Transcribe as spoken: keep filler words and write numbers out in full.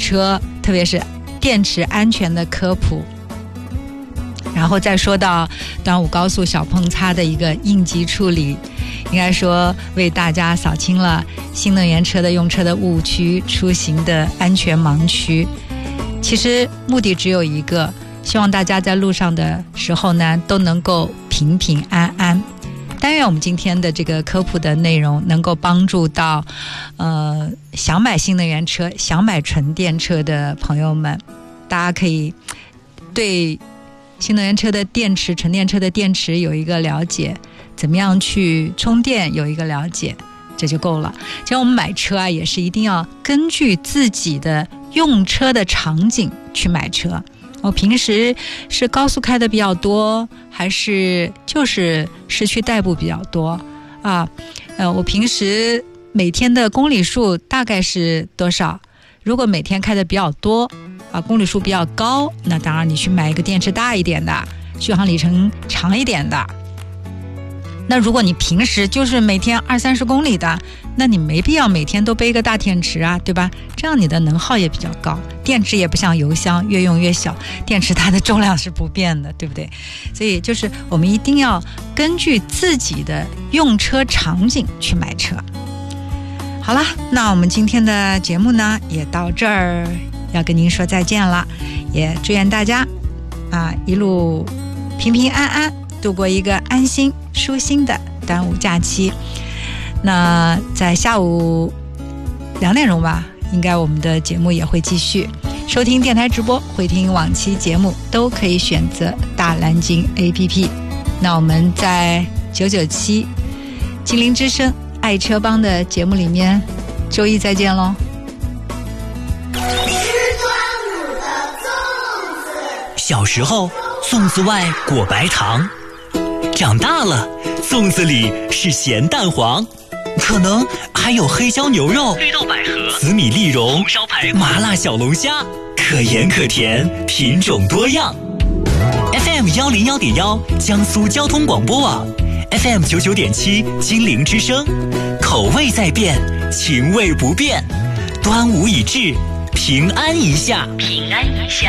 车，特别是电池安全的科普。然后再说到端午高速小碰擦的一个应急处理，应该说为大家扫清了新能源车的用车的误区、出行的安全盲区。其实目的只有一个，希望大家在路上的时候呢都能够平平安安。但愿我们今天的这个科普的内容能够帮助到呃想买新能源车、想买纯电车的朋友们，大家可以对新能源车的电池、纯电车的电池有一个了解，怎么样去充电有一个了解，这就够了。像我们买车啊，也是一定要根据自己的用车的场景去买车。我平时是高速开的比较多，还是就是市区代步比较多啊？呃，我平时每天的公里数大概是多少？如果每天开的比较多啊，公里数比较高，那当然你去买一个电池大一点的，续航里程长一点的。那如果你平时就是每天二三十公里的，那你没必要每天都背个大电池啊，对吧？这样你的能耗也比较高，电池也不像油箱越用越小，电池它的重量是不变的，对不对？所以就是我们一定要根据自己的用车场景去买车。好了，那我们今天的节目呢也到这儿，要跟您说再见了，也祝愿大家啊一路平平安安，度过一个安心舒心的端午假期。那在下午两点钟吧，应该我们的节目也会继续。收听电台直播、回听往期节目都可以选择大蓝鲸 A P P。那我们在九九七金陵之声爱车帮的节目里面，周一再见喽。 小时候，粽子外裹白糖，长大了，粽子里是咸蛋黄，可能还有黑椒牛肉、绿豆百合、紫米粒蓉、红烧排骨、麻辣小龙虾，可盐可甜，品种多样。F M 一零一点一 江苏交通广播网 ，F M 九九点七金陵之声，口味在变，情味不变。端午已至，平安一下，平安一下。